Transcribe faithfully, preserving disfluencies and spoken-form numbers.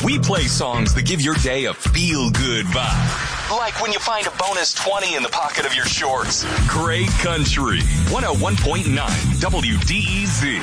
We play songs that give your day a feel-good vibe. Like when you find a bonus twenty in the pocket of your shorts. Great Country, one oh one point nine W D E Z.